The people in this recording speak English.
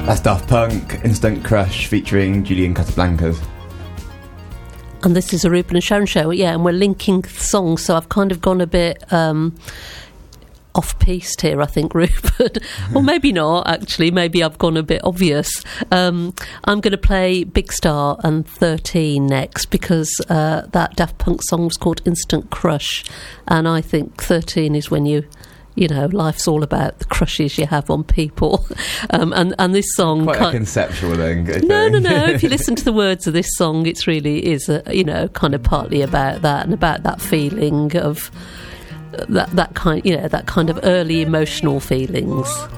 That's Daft Punk, Instant Crush, featuring Julian Casablancas. And this is a Ruben and Sharon show, yeah, and we're linking songs, so I've kind of gone a bit off-piste here, I think, Rupert. Or maybe not, actually. Maybe I've gone a bit obvious. I'm going to play Big Star and 13 next, because that Daft Punk song was called Instant Crush, and I think 13 is when you know, life's all about the crushes you have on people. And this song... Quite a conceptual thing. No. If you listen to the words of this song, it really is, kind of partly about that, and about that feeling of... that kind of early emotional feelings.